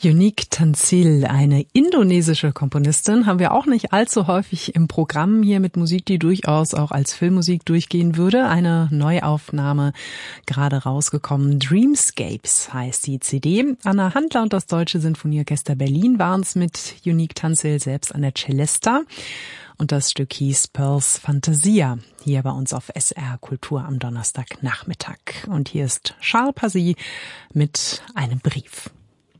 Unique Tanzil, eine indonesische Komponistin, haben wir auch nicht allzu häufig im Programm hier mit Musik, die durchaus auch als Filmmusik durchgehen würde. Eine Neuaufnahme gerade rausgekommen. Dreamscapes heißt die CD. Anna Handler und das Deutsche Sinfonieorchester Berlin waren es mit Unique Tanzil selbst an der Celesta. Und das Stück hieß Pearls Fantasia, hier bei uns auf SR Kultur am Donnerstagnachmittag. Und hier ist Charles Passy mit einem Brief.